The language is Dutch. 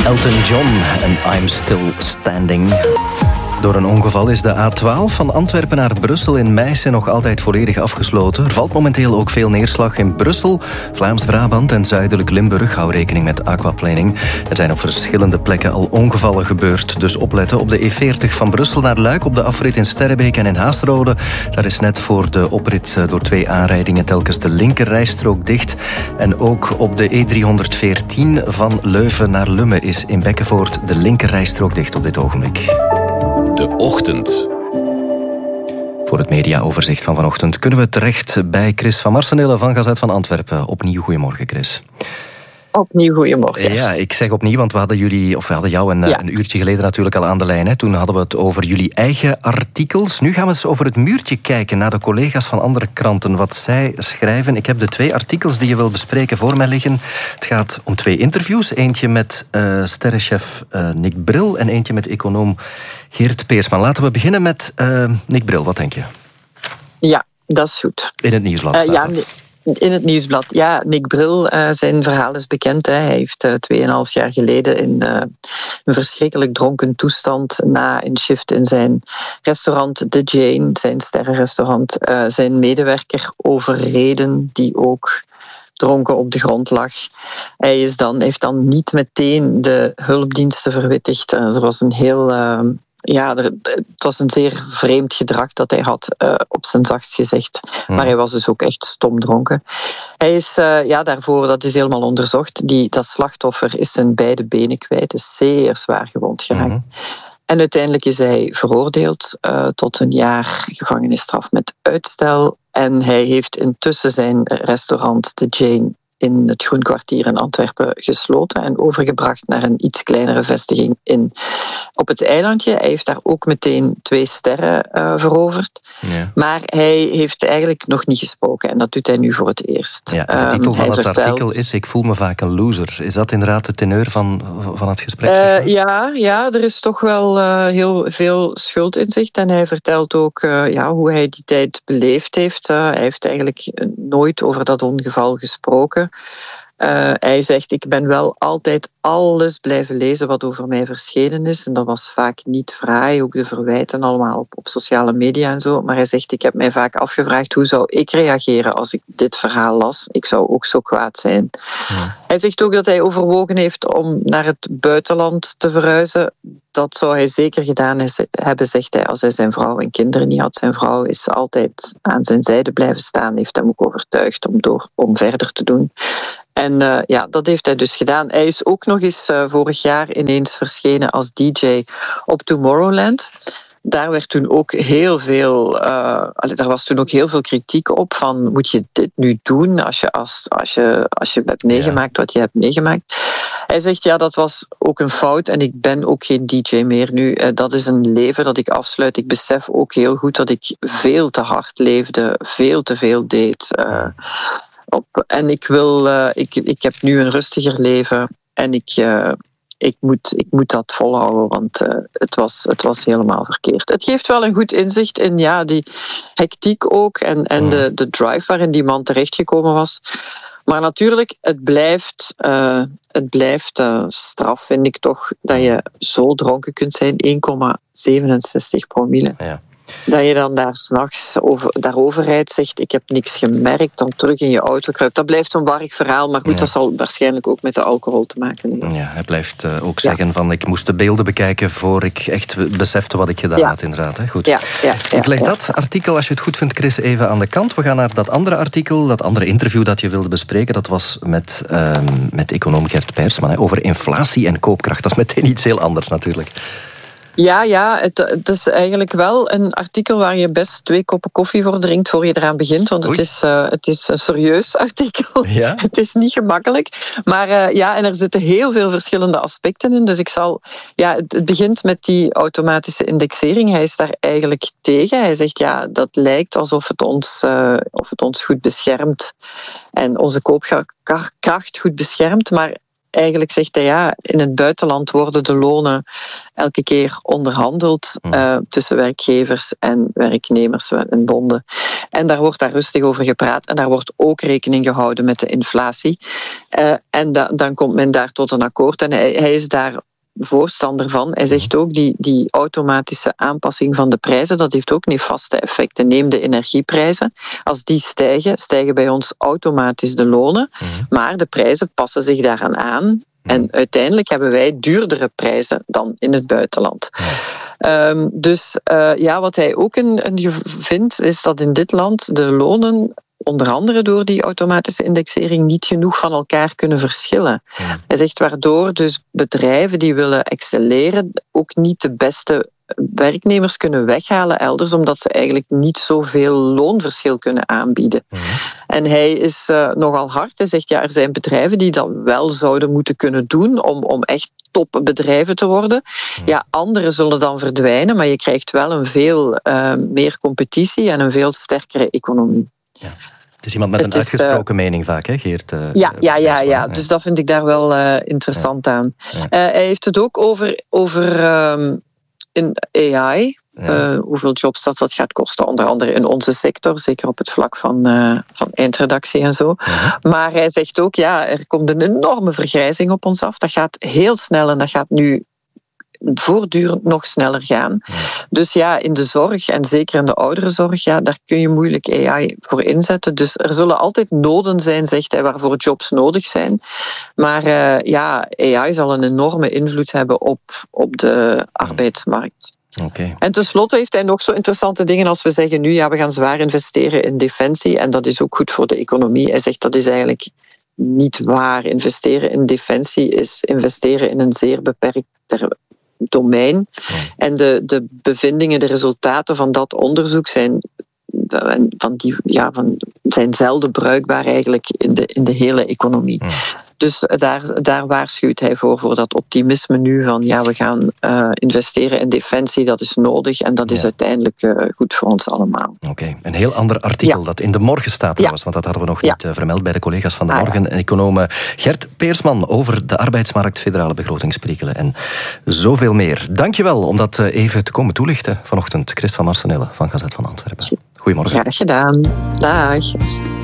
Elton John en I'm Still Standing. Door een ongeval is de A12 van Antwerpen naar Brussel in Meissen nog altijd volledig afgesloten. Er valt momenteel ook veel neerslag in Brussel, Vlaams-Brabant en zuidelijk Limburg. Hou rekening met aquaplaning. Er zijn op verschillende plekken al ongevallen gebeurd. Dus opletten op de E40 van Brussel naar Luik, op de afrit in Sterrebeek en in Haasrode. Daar is net voor de oprit door 2 aanrijdingen telkens de linkerrijstrook dicht. En ook op de E314 van Leuven naar Lummen is in Bekkenvoort de linkerrijstrook dicht op dit ogenblik. De Ochtend. Voor het mediaoverzicht van vanochtend kunnen we terecht bij Chris van Marsenille van Gazet van Antwerpen. Opnieuw goedemorgen, Chris. Opnieuw goedemorgen. Ja, ik zeg opnieuw, want we hadden jou een uurtje geleden natuurlijk al aan de lijn. Hè. Toen hadden we het over jullie eigen artikels. Nu gaan we eens over het muurtje kijken naar de collega's van andere kranten. Wat zij schrijven. Ik heb de 2 artikels die je wil bespreken voor mij liggen. Het gaat om 2 interviews. Eentje met sterrenchef Nick Bril en eentje met econoom Geert Peersman. Laten we beginnen met Nick Bril. Wat denk je? Ja, dat is goed. In het Nieuwsblad staat dat. In het Nieuwsblad. Ja, Nick Bril, zijn verhaal is bekend. Hè. Hij heeft 2,5 jaar geleden in een verschrikkelijk dronken toestand na een shift in zijn restaurant The Jane, zijn sterrenrestaurant, zijn medewerker overreden die ook dronken op de grond lag. Hij heeft dan niet meteen de hulpdiensten verwittigd. Er was een heel... het was een zeer vreemd gedrag dat hij had, op zijn zachtst gezegd. Maar hij was dus ook echt stomdronken. Hij is daarvoor, dat is helemaal onderzocht, dat slachtoffer is zijn beide benen kwijt, is zeer zwaar gewond geraakt. En uiteindelijk is hij veroordeeld tot 1 jaar gevangenisstraf met uitstel. En hij heeft intussen zijn restaurant The Jane in het Groenkwartier in Antwerpen gesloten en overgebracht naar een iets kleinere vestiging op het eilandje. Hij heeft daar ook meteen 2 sterren veroverd. Ja. Maar hij heeft eigenlijk nog niet gesproken en dat doet hij nu voor het eerst. Ja, de titel van het artikel is Ik voel me vaak een loser. Is dat inderdaad de teneur van het gesprek? Ja, er is toch wel heel veel schuldinzicht en hij vertelt ook hoe hij die tijd beleefd heeft. Hij heeft eigenlijk nooit over dat ongeval gesproken. Hij zegt, ik ben wel altijd alles blijven lezen wat over mij verschenen is. En dat was vaak niet fraai, ook de verwijten allemaal op sociale media en zo. Maar hij zegt, ik heb mij vaak afgevraagd, hoe zou ik reageren als ik dit verhaal las? Ik zou ook zo kwaad zijn. Ja. Hij zegt ook dat hij overwogen heeft om naar het buitenland te verhuizen. Dat zou hij zeker gedaan hebben, zegt hij, als hij zijn vrouw en kinderen niet had. Zijn vrouw is altijd aan zijn zijde blijven staan, heeft hem ook overtuigd om verder te doen. En dat heeft hij dus gedaan. Hij is ook nog eens vorig jaar ineens verschenen als DJ op Tomorrowland. Daar werd toen ook heel veel, daar was toen ook heel veel kritiek op van, moet je dit nu doen als je hebt meegemaakt wat je hebt meegemaakt? Hij zegt, dat was ook een fout en ik ben ook geen DJ meer nu. Dat is een leven dat ik afsluit. Ik besef ook heel goed dat ik veel te hard leefde, veel te veel deed. En ik heb nu een rustiger leven en ik moet dat volhouden, want het was helemaal verkeerd. Het geeft wel een goed inzicht in die hectiek ook en de drive waarin die man terechtgekomen was. Maar natuurlijk, het blijft straf, vind ik toch, dat je zo dronken kunt zijn, 1,67 promille. Ja. Dat je dan daar 's nachts daarover rijdt, zegt ik heb niks gemerkt, dan terug in je auto kruipt. Dat blijft een warrig verhaal, maar goed, dat zal waarschijnlijk ook met de alcohol te maken hebben. Ja, hij blijft ook zeggen van ik moest de beelden bekijken voor ik echt besefte wat ik gedaan had, inderdaad. Hè? Goed. Ik leg dat artikel, als je het goed vindt, Chris, even aan de kant. We gaan naar dat andere artikel, dat andere interview dat je wilde bespreken. Dat was met econoom Geert Peersman over inflatie en koopkracht. Dat is meteen iets heel anders natuurlijk. Ja, het is eigenlijk wel een artikel waar je best 2 koppen koffie voor drinkt voor je eraan begint. Want het is een serieus artikel. Ja? Het is niet gemakkelijk. Maar en er zitten heel veel verschillende aspecten in. Dus het begint met die automatische indexering. Hij is daar eigenlijk tegen. Hij zegt, dat lijkt alsof het ons goed beschermt. En onze koopkracht goed beschermt. Maar eigenlijk zegt hij, ja, in het buitenland worden de lonen elke keer onderhandeld tussen werkgevers en werknemers en bonden. En daar wordt daar rustig over gepraat en daar wordt ook rekening gehouden met de inflatie. En dan komt men daar tot een akkoord en hij is daar voorstander van. Hij zegt ook, die automatische aanpassing van de prijzen, dat heeft ook nefaste effecten. Neem de energieprijzen. Als die stijgen bij ons automatisch de lonen, maar de prijzen passen zich daaraan aan. En uiteindelijk hebben wij duurdere prijzen dan in het buitenland. Dus wat hij ook vindt, is dat in dit land de lonen onder andere door die automatische indexering niet genoeg van elkaar kunnen verschillen. Hij zegt waardoor dus bedrijven die willen excelleren ook niet de beste werknemers kunnen weghalen elders, omdat ze eigenlijk niet zoveel loonverschil kunnen aanbieden. En hij is nogal hard. Hij zegt, ja, er zijn bedrijven die dat wel zouden moeten kunnen doen om echt topbedrijven te worden. Ja, anderen zullen dan verdwijnen, maar je krijgt wel een veel meer competitie en een veel sterkere economie. Ja. Het is iemand met een uitgesproken mening vaak, hè, Geert? Ja. Dus dat vind ik daar wel interessant aan. Ja. Hij heeft het ook over in AI. Hoeveel jobs dat gaat kosten, onder andere in onze sector, zeker op het vlak van eindredactie en zo. Maar hij zegt ook, ja, er komt een enorme vergrijzing op ons af. Dat gaat heel snel en dat gaat nu voortdurend nog sneller gaan. Dus ja, in de zorg en zeker in de ouderenzorg, ja, daar kun je moeilijk AI voor inzetten. Dus er zullen altijd noden zijn, zegt hij, waarvoor jobs nodig zijn. Maar AI zal een enorme invloed hebben op de arbeidsmarkt. Okay. En tenslotte heeft hij nog zo interessante dingen als we zeggen nu, ja, we gaan zwaar investeren in defensie en dat is ook goed voor de economie. Hij zegt dat is eigenlijk niet waar. Investeren in defensie is investeren in een zeer beperkt domein. En de bevindingen, de resultaten van dat onderzoek zijn zelden bruikbaar eigenlijk in de hele economie. Dus daar waarschuwt hij voor dat optimisme nu van ja, we gaan investeren in defensie, dat is nodig en dat is uiteindelijk goed voor ons allemaal. Oké, een heel ander artikel dat in De Morgen staat trouwens, want dat hadden we nog niet vermeld bij de collega's van De Morgen. Econoom Gert Peersman over de arbeidsmarkt, federale begrotingsperikelen en zoveel meer. Dankjewel om dat even te komen toelichten vanochtend. Chris van Marsenelle van Gazet van Antwerpen. Goedemorgen. Graag gedaan. Dag.